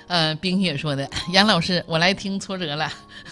冰雪说的，杨老师，我来听挫折了。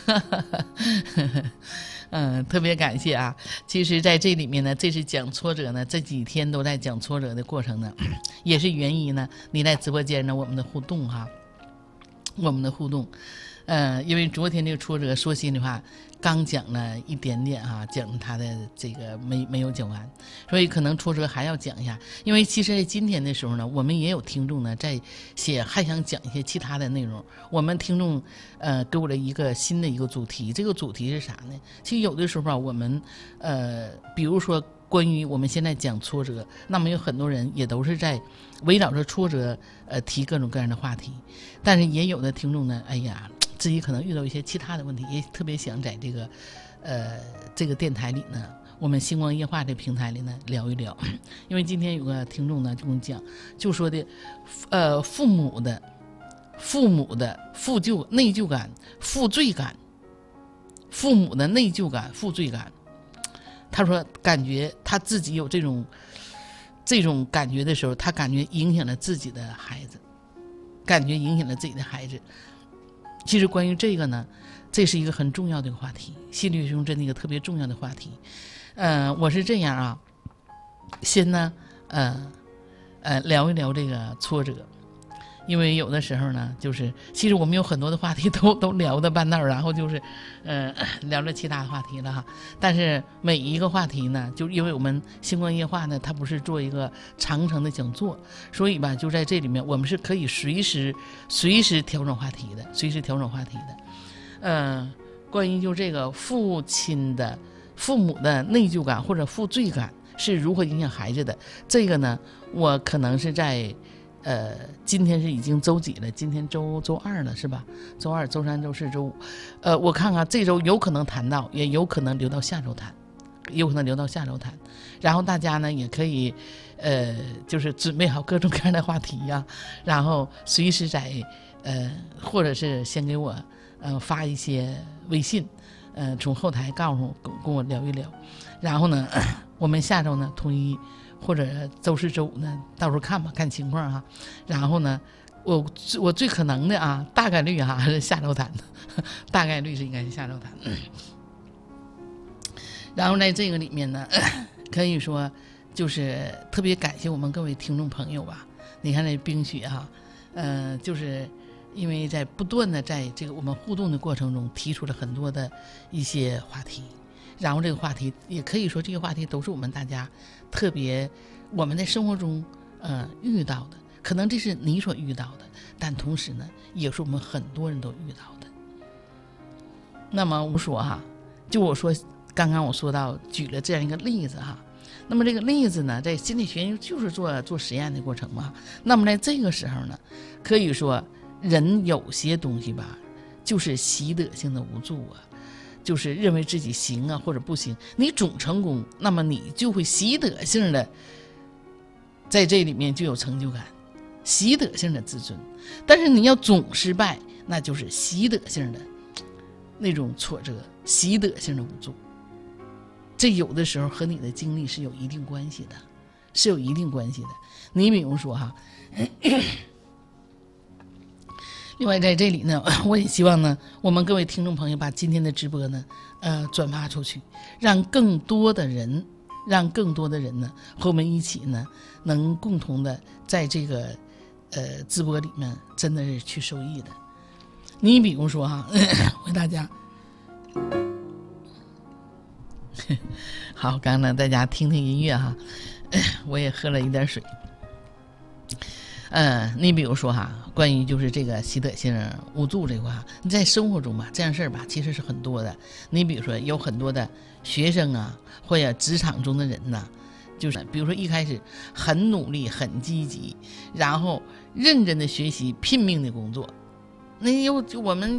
特别感谢啊。其实在这里面呢，这是讲挫折呢，这几天都在讲挫折的过程呢，也是源于呢你在直播间呢我们的互动哈，我们的互动。因为昨天这个挫折，说心里话，刚讲了一点点哈，讲他的这个没有讲完，所以可能挫折还要讲一下。因为其实在今天的时候呢，我们也有听众呢在写，还想讲一些其他的内容。我们听众给我了一个新的一个主题，这个主题是啥呢？其实有的时候吧，我们比如说关于我们现在讲挫折，那么有很多人也都是在围绕着挫折提各种各样的话题，但是也有的听众呢，哎呀，自己可能遇到一些其他的问题，也特别想在这个电台里呢，我们星光夜话这平台里呢聊一聊。因为今天有个听众呢就跟我讲，就说的父母的内疚感、负罪感，父母的内疚感、负罪感。他说感觉他自己有这种感觉的时候，他感觉影响了自己的孩子，其实关于这个呢，这是一个很重要的一个话题，心理学中真的一个特别重要的话题。我是这样啊，先呢聊一聊这个挫折。因为有的时候呢，就是其实我们有很多的话题都聊到半道，然后就是聊了其他话题了哈。但是每一个话题呢，就因为我们星光夜话呢，它不是做一个长程的讲座，所以吧，就在这里面我们是可以随时调整话题的，关于就这个父母的内疚感或者负罪感是如何影响孩子的，这个呢，我可能是在今天是已经周几了？今天周二了是吧？周二、周三、周四、周五，我看看这周有可能谈到，也有可能留到下周谈，然后大家呢也可以就是准备好各种各样的话题呀，然后随时在或者是先给我发一些微信，从后台告诉我跟我聊一聊，然后呢我们下周呢统一。或者周四周五呢，到时候看吧，看情况哈。然后呢，我最可能的啊，大概率哈是下周谈，大概率是应该是下周谈。然后在这个里面呢，可以说就是特别感谢我们各位听众朋友吧。你看这冰雪哈，就是因为在不断的在这个我们互动的过程中，提出了很多的一些话题。然后这个话题也可以说，这个话题都是我们大家特别我们在生活中遇到的，可能这是你所遇到的，但同时呢，也是我们很多人都遇到的。那么我说哈，就我说刚刚我说到举了这样一个例子哈，那么这个例子呢，在心理学就是做实验的过程嘛。那么在这个时候呢，可以说人有些东西吧，就是习得性的无助啊。就是认为自己行啊或者不行，你总成功，那么你就会习得性的在这里面就有成就感，习得性的自尊。但是你要总失败，那就是习得性的那种挫折，习得性的无助。这有的时候和你的经历是有一定关系的，你比如说哈，另外在这里呢，我也希望呢，我们各位听众朋友把今天的直播呢，转发出去，让更多的人呢和我们一起呢，能共同的在这个直播里面真的是去受益的。你比如说哈，我给大家好，刚刚大家听听音乐哈，我也喝了一点水。你比如说哈，关于就是这个习得性无助这块，你在生活中吧，这样事儿吧，其实是很多的。你比如说有很多的学生啊，或者职场中的人呐，就是比如说一开始很努力、很积极，然后认真的学习、拼命的工作，那我们